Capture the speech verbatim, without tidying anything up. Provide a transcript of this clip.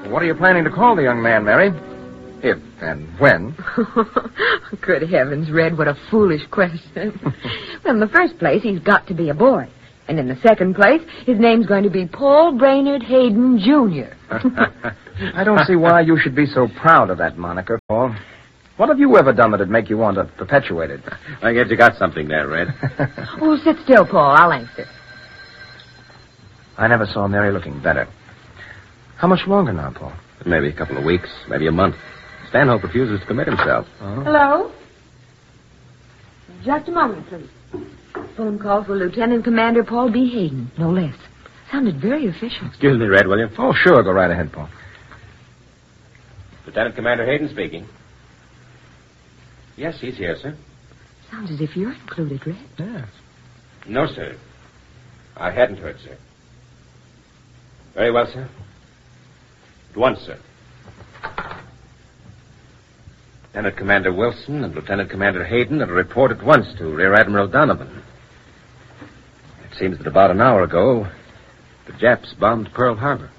What are you planning to call the young man, Mary? If and when? Good heavens, Red, what a foolish question. Well, in the first place, he's got to be a boy. And in the second place, his name's going to be Paul Brainerd Hayden, Junior I don't see why you should be so proud of that moniker, Paul. What have you ever done that'd make you want to perpetuate it? I guess you got something there, Red. Oh, sit still, Paul. I'll answer. I never saw Mary looking better. How much longer now, Paul? Maybe a couple of weeks, maybe a month. Stanhope refuses to commit himself. Uh-huh. Hello? Just a moment, please. Phone call for Lieutenant Commander Paul B. Hayden, no less. Sounded very official. Excuse me, Red, will you? Oh, sure. Go right ahead, Paul. Lieutenant Commander Hayden speaking. Yes, he's here, sir. Sounds as if you're included, Red. Yes. No, sir. I hadn't heard, sir. Very well, sir. At once, sir. Lieutenant Commander Wilson and Lieutenant Commander Hayden are to report at once to Rear Admiral Donovan. It seems that about an hour ago, the Japs bombed Pearl Harbor.